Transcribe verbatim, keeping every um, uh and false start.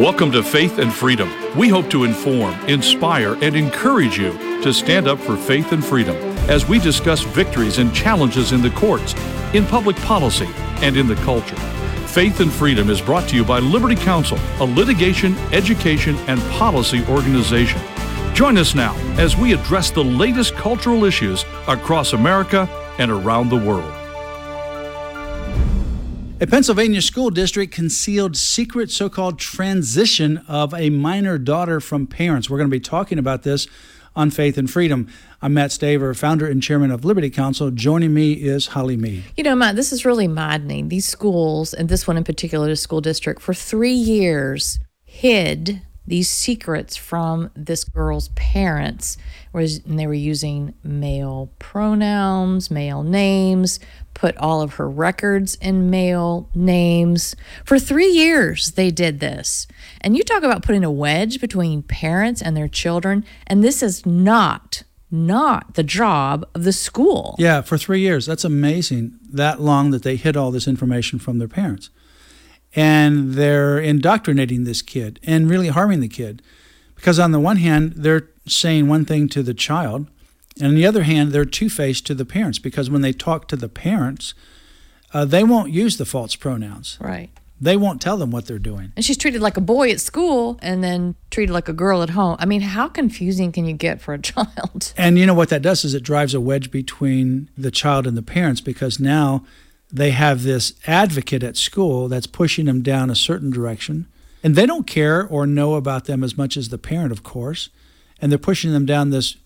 Welcome to Faith and Freedom. We hope to inform, inspire, and encourage you to stand up for faith and freedom as we discuss victories and challenges in the courts, in public policy, and in the culture. Faith and Freedom is brought to you by Liberty Counsel, a litigation, education, and policy organization. Join us now as we address the latest cultural issues across America and around the world. A Pennsylvania school district concealed secret so-called transition of a minor daughter from parents. We're going to be talking about this on Faith and Freedom. I'm Matt Staver, founder and chairman of Liberty Counsel. Joining me is Holly Mead. You know, Matt, this is really maddening. These schools, and this one in particular, the school district, for three years hid these secrets from this girl's parents, whereas and they were using male pronouns, male names, put all of her records in male names. For three years, they did this. And you talk about putting a wedge between parents and their children, and this is not, not the job of the school. Yeah, for three years. That's amazing, that long that they hid all this information from their parents. And they're indoctrinating this kid and really harming the kid. Because on the one hand, they're saying one thing to the child, and on the other hand, they're two-faced to the parents, because when they talk to the parents, uh, they won't use the false pronouns. Right. They won't tell them what they're doing. And she's treated like a boy at school and then treated like a girl at home. I mean, how confusing can you get for a child? And you know what that does is it drives a wedge between the child and the parents, because now they have this advocate at school that's pushing them down a certain direction. And they don't care or know about them as much as the parent, of course. And they're pushing them down this